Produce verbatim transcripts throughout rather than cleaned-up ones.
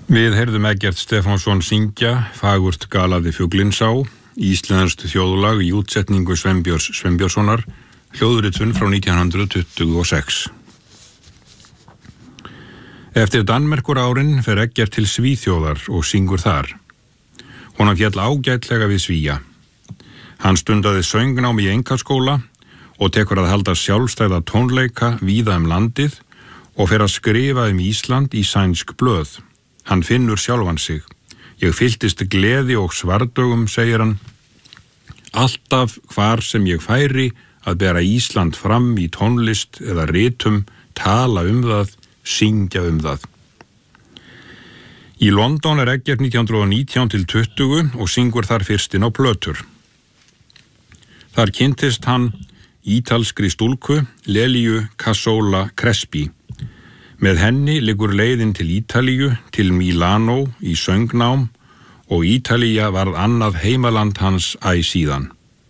Við heyrðum Eggert Stefánsson syngja Fagurt galaði fuglinn sá, íslenskt þjóðlag í útsetningu Sveinbjörns Sveinbjörnssonar, hljóðritun frá nítján hundruð tuttugu og sex. Eftir Danmerkur árin fer Eggert til Svíþjóðar og syngur þar. Honum féll ágætlega við Svíja. Hann stundaði söngnám í einkaskóla og tekur að halda sjálfstæða tónleika víða um landið og fer að skrifa um Ísland í sænsk blöð. Hann finnur sjálfan sig. Ég fylltist gleði og svardögum, segir hann. Alltaf hvar sem ég færi að bera Ísland fram í tónlist eða ritum, tala um það, syngja um það. Í London er Eggert nítján hundruð og nítján til tuttugu og syngur þar fyrstinn á plötur. Þar kynntist hann ítalskri stúlku, Lelíu Cassola Crespi. Með henni liggur leiðin til Ítalíu, til Milano í söngnám og Ítalía varð annað heimaland hans æ síðan.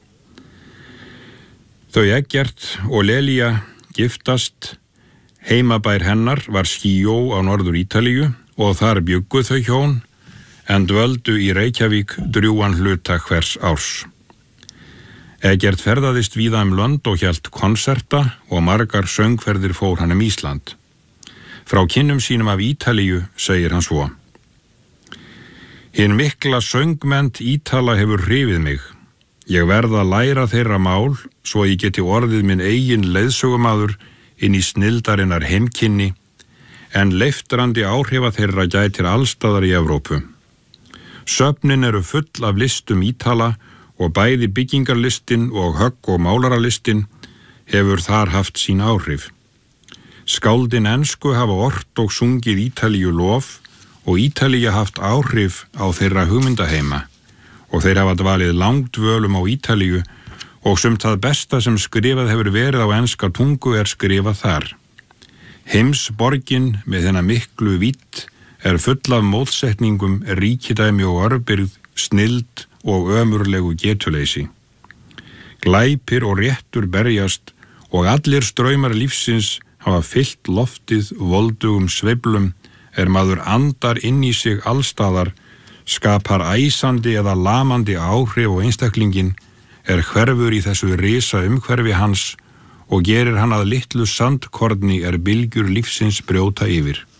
Þau Eggert og Lelía giftast, heimabær hennar var Skíó á norður Ítalíu og þar bjuggu þau hjón en dvöldu í Reykjavík drjúgan hluta hvers árs. Eggert ferðaðist víða um lönd og hélt konserta og margar söngferðir fór hann um Ísland. Frá kynnum sínum af Ítalíu segir hann svo. Hinn mikla söngmennt Ítala hefur hrifið mig. Ég verð að læra þeirra mál svo ég geti orðið minn eigin leiðsögumaður inn í snildarinnar heimkynni, en leiftrandi áhrifa þeirra gætir allstaðar í Evrópu. Söfnin eru full af listum Ítala og bæði byggingarlistin og högg- og málaralistin hefur þar haft sín áhrif. Skáldin ensku hafa ort og sungið Ítalíu lof og Ítalía haft áhrif á þeirra hugmyndaheima og þeir hafa dvalið langdvölum á Ítalíu og sumt það besta sem skrifað hefur verið á enska tungu er skrifað þar. Heimsborgin með hennar miklu vídd er full af mótsetningum, ríkidæmi og örbirgð, snild og ömurlegu getuleysi. Glæpir og réttur berjast og allir straumar lífsins hafa fyllt loftið voldugum sveiflum er maður andar inn í sig allstaðar, skapar æsandi eða lamandi áhrif og einstaklingin, er hverfur í þessu risa umhverfi hans og gerir hann að litlu sandkorni er bylgjur lífsins brjóta yfir.